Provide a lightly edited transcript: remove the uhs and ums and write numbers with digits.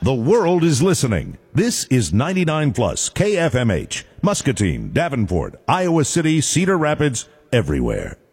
The world is listening. This is 99 Plus KFMH, Muscatine, Davenport, Iowa City, Cedar Rapids, everywhere.